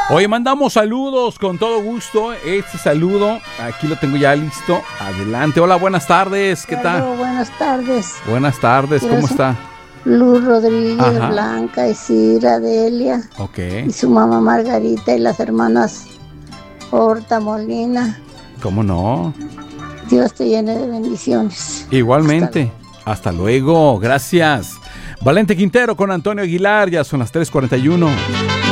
Hoy mandamos saludos con todo gusto. Este saludo, aquí lo tengo ya listo. Adelante. Hola, buenas tardes. ¿Qué tal? Buenas tardes. Buenas tardes, ¿cómo está? Luz Rodríguez, Ajá. Blanca, Isira, Delia. Ok. Y su mamá Margarita y las hermanas Horta Molina. ¿Cómo no? Dios te llene de bendiciones. Igualmente. Hasta luego. Gracias. Valente Quintero con Antonio Aguilar. Ya son las 3:41.